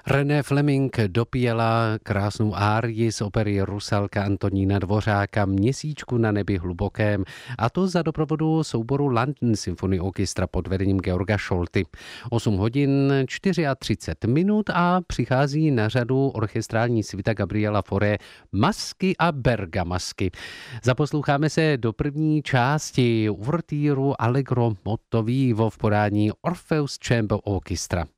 René Fleming dopěla krásnou árii z opery Rusalka Antonína Dvořáka Měsíčku na nebi hlubokém, a to za doprovodu souboru London Symphony Orchestra pod vedením Georga Scholty. 8 hodin 34 minut a přichází na řadu orchestrální svita Gabriela Fauré Masky a bergamasky. Zaposloucháme se do první části uvertýru Allegro molto vivo v podání Orpheus Chamber Orchestra.